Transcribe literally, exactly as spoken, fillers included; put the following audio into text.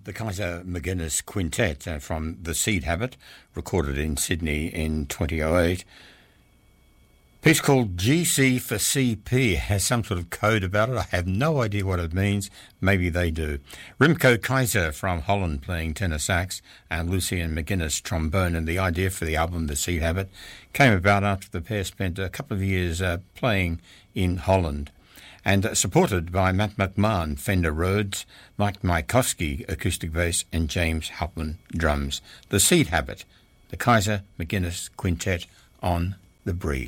the Kaiser McGuinness Quintet uh, from The Seed Habit, recorded in Sydney in twenty oh eight. Piece called G C for C P has some sort of code about it. I have no idea what it means. Maybe they do. Rimco Kaiser from Holland playing tenor sax and Lucien McGuinness trombone. And the idea for the album The Seed Habit came about after the pair spent a couple of years uh, playing in Holland. And uh, supported by Matt McMahon, Fender Rhodes, Mike Maikovsky, acoustic bass, and James Hauptman, drums. The Seed Habit, the Kaiser McGuinness Quintet on The Breeze.